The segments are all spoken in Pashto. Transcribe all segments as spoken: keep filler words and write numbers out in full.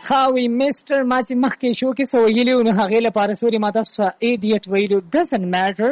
خاوي مستر ما چې مخکې شو کې سو ویلو نو هغه لپاره سوري ما تاسو ایډیټ ویلو doesn't matter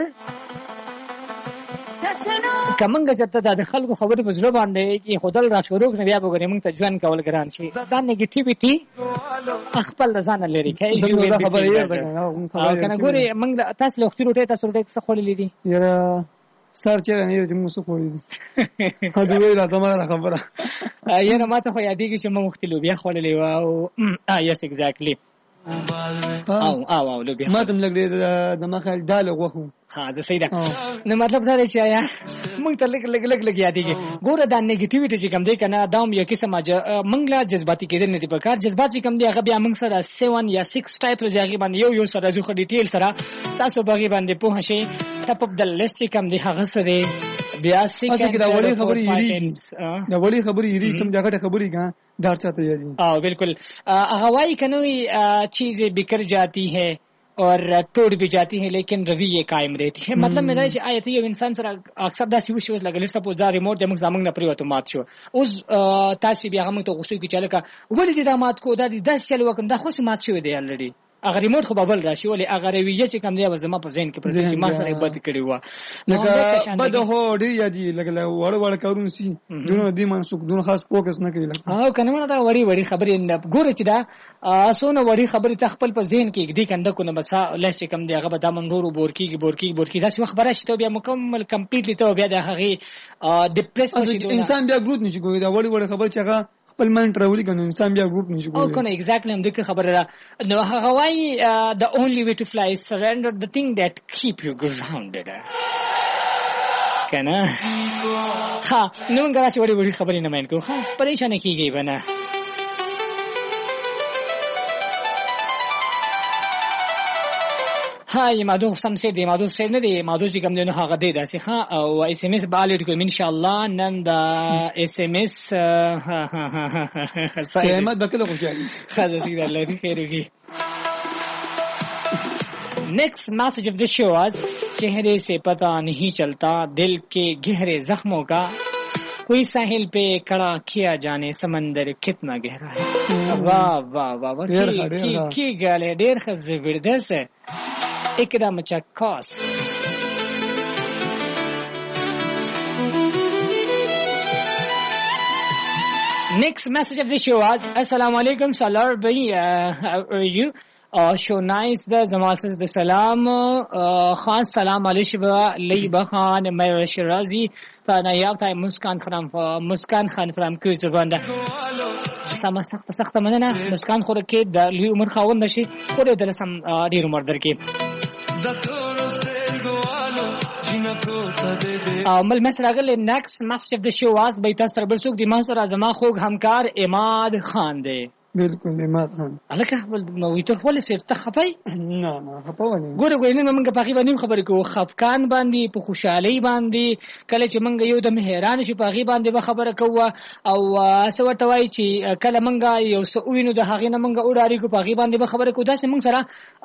کمنګ چې د خلکو خبرې په زړه باندې کې خدل را شروع کړي بیا وګورئ موږ ته ژوند کول ګران شي دا نیگیټیویټي خپل ځان لري کوي خبرې او کنه ګوري موږ تاسو له وختي روټه تاسو روټه څه خولې دي یاره سر چې نه یو چې موږ څه خولې دي هغه وی را تمره خبره یاره ماته خو یادېږي چې موږ وختي لوبیا خولې و او یس ایگزیکټلی او او او لوبیا ما تم لګ د مخه ډاله غوخو ها زه صحیح ده نو مطلب دا دی چې یا موږ ته لګ لګ لګ لګ یادېږي ګوره دا نیگیټیویټي چې کوم دی کنه دا هم یو قسم موږ لا جذباتي کېدل نه دي په کار جذبات چې کوم دی هغه بیا موږ سره سیون یا سکس ټایپ راځي باندې یو یو سره ځو خو ډیټیل سره تاسو بغي باندې په هشي ټاپ اپ د لیست چې کوم دی هغه سره بیا سکه دا وړي خبرې یری دا وړي خبرې یری کوم ځای خبرې کا دار چاته یری او بالکل هغه وايي کنه چیزیں بکر جاتی ہے اور توڑ بھی جاتی ہیں لیکن رویے قائم رہتی ہے مطلب میرا چې آیت یو انسان سره اکثر دا سی وشو لګل سپوز دا ریموټ د موږ زمنګ نه پریوته مات شو اوس تاسو بیا هم ته غوښتل کی چې لکه ولې دا مات کو دا د داس چل وکم دا خو مات شو دی الریډي اگر ریموټ خو ببل راشي ولې اگر رویه چې کم دی وزما په ذهن کې پر چې ما سره بد کړی و لکه بد هو ډی یادي لکه وړ وړ کارون سي دونه دی منسوک دونه خاص فوکس نه کوي لکه او کنه دا وړي وړي خبرې ګوره چې دا اسونه وړي خبرې تخپل په ذهن کې دې کنده کو نه بس لږ چې کم دی هغه به دا منورو بورکی بورکی بورکی دا څه خبره شته بیا مکمل کمپلیټلی ته بیا د هغه ډیپریس انسان بیا ګروت نشي کوي دا وړي وړي خبر چې هغه خپل من ټراولي کنه انسان بیا ګروپ نشي کوي او کنه ایگزیکټلی هم دغه خبره ده نو هغه وايي the only way to fly is surrender the thing that keep you grounded کنه ها نو موږ راځي وړي وړي خبرې نه مین کوو ها پریشان کیږي بنا هاي مادو سم سي دي مادو سي نه دي مادو چې کوم دی نو هغه دی داسې ها او اس ام اس بالټ کوم ان شاء الله نن دا اس ام اس ها ها ها احمد بکله خوشالي خلاص دې الله دې خیر وکړي نیکسٹ میسج آف دی شو آج چہرے سے پتہ نہیں چلتا دل کے گہرے زخموں کا کوئی ساحل پہ کڑا کیا جانے سمندر کتنا گہرا ہے واہ واہ واہ واہ کی کی گالے ډیر ښه زبردست ہے اکرام چکاس نیکسٹ میسج آف دی شو آج السلام علیکم سالار بھائی یو شو نائس دا زماسز دا سلام خان سلام علیشبا لیبا خان میو شرازی تا نایاب تا مسکان خرام مسکان خان فرام کوی زبان دا سما سخت سخت مننه مسکان خور کې د لوی عمر خاوند نشي خور د لسم ډیر عمر درکې او مل مسر اگل نیکسٹ میسج اف د شو واز بیت سر برسوک دی ما سره زما خوګ همکار اماد خان دی بالکل اماد خان الکه نو وی ته خپل سیر ته خپای نه نه خپاونه ګوره ګوره نن موږ په غیبه نیم خبرې کوو خفقان باندې په خوشحالي باندې کله چې موږ یو د مهران شي په غیبه باندې به خبره کوو او څه ورته وایي چې کله موږ یو څه وینو د هغې نه موږ وډاري کو په غیبه باندې به خبره کوو دا چې موږ سره